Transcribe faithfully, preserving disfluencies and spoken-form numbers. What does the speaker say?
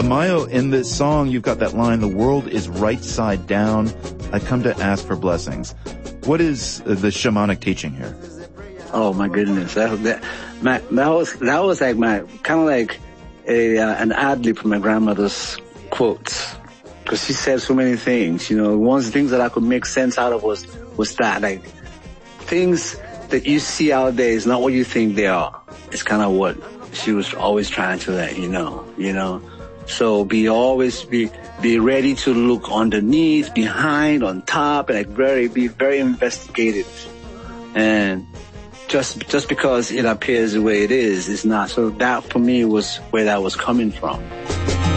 Amayo, in this song, you've got that line, the world is right side down. I come to ask for blessings. What is the shamanic teaching here? Oh my goodness. That, that, my, that was, that was like my, kind of like a, uh, an ad-lib from my grandmother's quotes. Cause she said so many things, you know, one of the things that I could make sense out of was, was that, like, things that you see out there is not what you think they are. It's kind of what she was always trying to let you know, you know. So be always be be ready to look underneath, behind, on top, and like very be very investigative. And just just because it appears the way it is, is not. So that for me was where that was coming from.